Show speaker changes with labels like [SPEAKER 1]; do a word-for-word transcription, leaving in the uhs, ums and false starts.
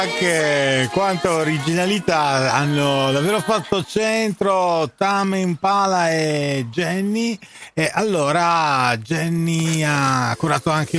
[SPEAKER 1] Che quanta originalità hanno davvero fatto centro Tame Impala e Jenny. E allora Jenny ha curato anche